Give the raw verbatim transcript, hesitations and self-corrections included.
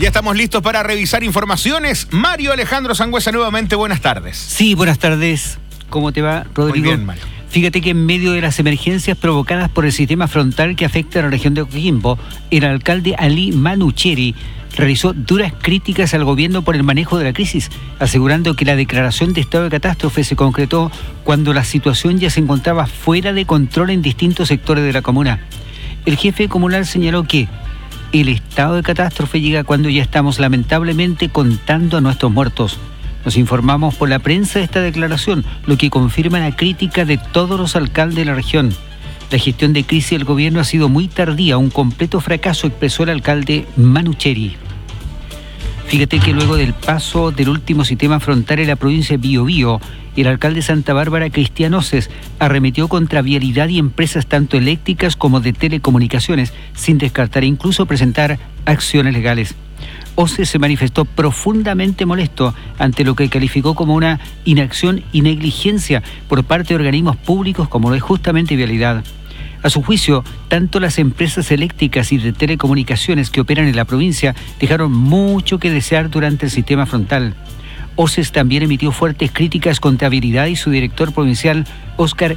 Ya estamos listos para revisar informaciones. Mario Alejandro Sangüesa, nuevamente, buenas tardes. Sí, buenas tardes. ¿Cómo te va, Rodrigo? Muy bien, Mario. Fíjate que en medio de las emergencias provocadas por el sistema frontal que afecta a la región de Coquimbo, el alcalde Ali Manucheri realizó duras críticas al gobierno por el manejo de la crisis, asegurando que la declaración de estado de catástrofe se concretó cuando la situación ya se encontraba fuera de control en distintos sectores de la comuna. El jefe comunal señaló que el estado de catástrofe llega cuando ya estamos lamentablemente contando a nuestros muertos. Nos informamos por la prensa de esta declaración, lo que confirma la crítica de todos los alcaldes de la región. La gestión de crisis del gobierno ha sido muy tardía, un completo fracaso, expresó el alcalde Manucheri. Fíjate que luego del paso del último sistema frontal en la provincia de Biobío, el alcalde de Santa Bárbara, Cristian Oces, arremetió contra vialidad y empresas tanto eléctricas como de telecomunicaciones, sin descartar e incluso presentar acciones legales. Oces se manifestó profundamente molesto ante lo que calificó como una inacción y negligencia por parte de organismos públicos como lo es justamente Vialidad. A su juicio, tanto las empresas eléctricas y de telecomunicaciones que operan en la provincia dejaron mucho que desear durante el sistema frontal. Oces también emitió fuertes críticas contra Vialidad y su director provincial, Óscar